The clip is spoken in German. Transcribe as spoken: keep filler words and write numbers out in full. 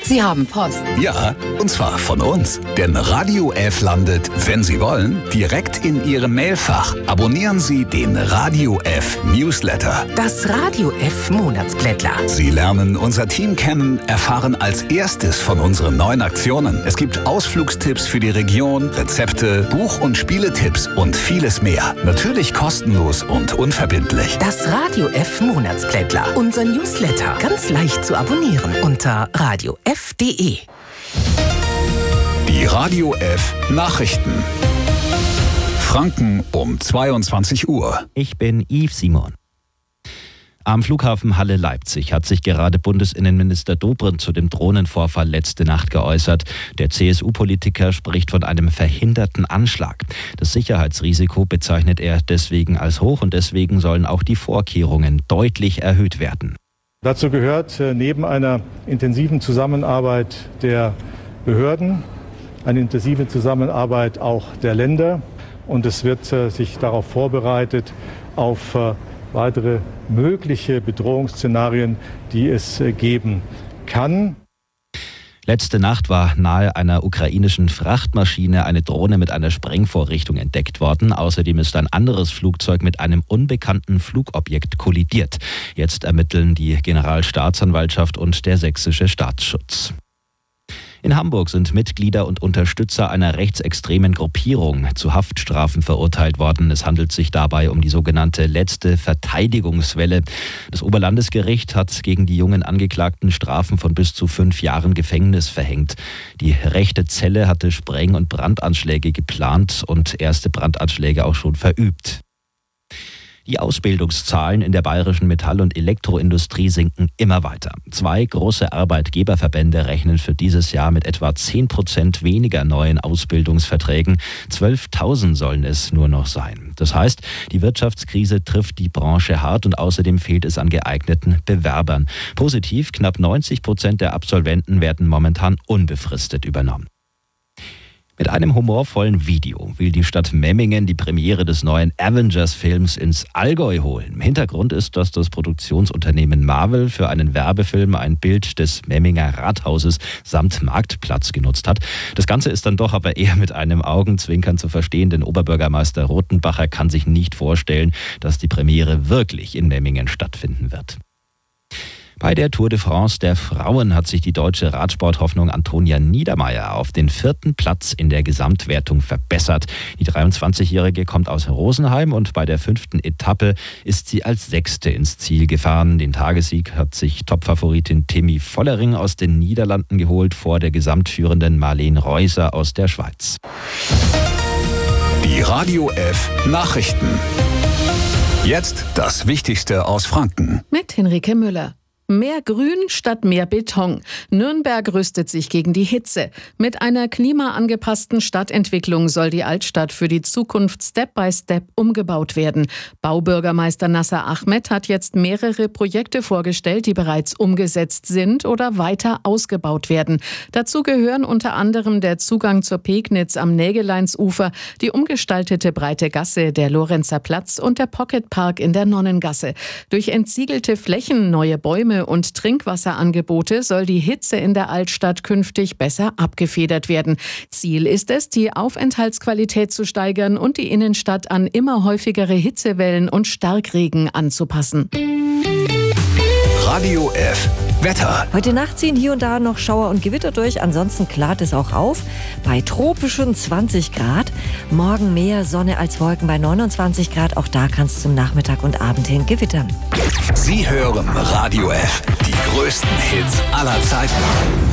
Sie haben Post. Ja, und zwar von uns. Denn Radio F landet, wenn Sie wollen, direkt in Ihrem Mailfach. Abonnieren Sie den Radio F Newsletter. Das Radio F Monatsblättler. Sie lernen unser Team kennen, erfahren als erstes von unseren neuen Aktionen. Es gibt Ausflugstipps für die Region, Rezepte, Buch- und Spieletipps und vieles mehr. Natürlich kostenlos und unverbindlich. Das Radio F Monatsblättler. Unser Newsletter. Ganz leicht zu abonnieren unter radio f punkt de. Die Radio F Nachrichten. Franken um zweiundzwanzig Uhr. Ich bin Yves Simon. Am Flughafen Halle-Leipzig hat sich gerade Bundesinnenminister Dobrindt zu dem Drohnenvorfall letzte Nacht geäußert. Der C S U-Politiker spricht von einem verhinderten Anschlag. Das Sicherheitsrisiko bezeichnet er deswegen als hoch und deswegen sollen auch die Vorkehrungen deutlich erhöht werden. Dazu gehört neben einer intensiven Zusammenarbeit der Behörden eine intensive Zusammenarbeit auch der Länder. Und es wird sich darauf vorbereitet, auf weitere mögliche Bedrohungsszenarien, die es geben kann. Letzte Nacht war nahe einer ukrainischen Frachtmaschine eine Drohne mit einer Sprengvorrichtung entdeckt worden. Außerdem ist ein anderes Flugzeug mit einem unbekannten Flugobjekt kollidiert. Jetzt ermitteln die Generalstaatsanwaltschaft und der sächsische Staatsschutz. In Hamburg sind Mitglieder und Unterstützer einer rechtsextremen Gruppierung zu Haftstrafen verurteilt worden. Es handelt sich dabei um die sogenannte letzte Verteidigungswelle. Das Oberlandesgericht hat gegen die jungen Angeklagten Strafen von bis zu fünf Jahren Gefängnis verhängt. Die rechte Zelle hatte Spreng- und Brandanschläge geplant und erste Brandanschläge auch schon verübt. Die Ausbildungszahlen in der bayerischen Metall- und Elektroindustrie sinken immer weiter. Zwei große Arbeitgeberverbände rechnen für dieses Jahr mit etwa zehn Prozent weniger neuen Ausbildungsverträgen. zwölftausend sollen es nur noch sein. Das heißt, die Wirtschaftskrise trifft die Branche hart und außerdem fehlt es an geeigneten Bewerbern. Positiv, knapp neunzig Prozent der Absolventen werden momentan unbefristet übernommen. Mit einem humorvollen Video will die Stadt Memmingen die Premiere des neuen Avengers-Films ins Allgäu holen. Im Hintergrund ist, dass das Produktionsunternehmen Marvel für einen Werbefilm ein Bild des Memminger Rathauses samt Marktplatz genutzt hat. Das Ganze ist dann doch aber eher mit einem Augenzwinkern zu verstehen, denn Oberbürgermeister Rothenbacher kann sich nicht vorstellen, dass die Premiere wirklich in Memmingen stattfinden wird. Bei der Tour de France der Frauen hat sich die deutsche Radsporthoffnung Antonia Niedermaier auf den vierten Platz in der Gesamtwertung verbessert. Die dreiundzwanzigjährige kommt aus Rosenheim und bei der fünften Etappe ist sie als Sechste ins Ziel gefahren. Den Tagessieg hat sich Topfavoritin Timi Vollering aus den Niederlanden geholt vor der gesamtführenden Marlene Reuser aus der Schweiz. Die Radio F Nachrichten. Jetzt das Wichtigste aus Franken. Mit Henrike Müller. Mehr Grün statt mehr Beton. Nürnberg rüstet sich gegen die Hitze. Mit einer klimaangepassten Stadtentwicklung soll die Altstadt für die Zukunft Step by Step umgebaut werden. Baubürgermeister Nasser Ahmed hat jetzt mehrere Projekte vorgestellt, die bereits umgesetzt sind oder weiter ausgebaut werden. Dazu gehören unter anderem der Zugang zur Pegnitz am Nägeleinsufer, die umgestaltete breite Gasse, der Lorenzer Platz und der Pocketpark in der Nonnengasse. Durch entsiegelte Flächen, neue Bäume und Trinkwasserangebote soll die Hitze in der Altstadt künftig besser abgefedert werden. Ziel ist es, die Aufenthaltsqualität zu steigern und die Innenstadt an immer häufigere Hitzewellen und Starkregen anzupassen. Radio F Wetter. Heute Nacht ziehen hier und da noch Schauer und Gewitter durch, ansonsten klart es auch auf bei tropischen zwanzig Grad. Morgen mehr Sonne als Wolken bei neunundzwanzig Grad, auch da kann es zum Nachmittag und Abend hin gewittern. Sie hören Radio F, die größten Hits aller Zeiten.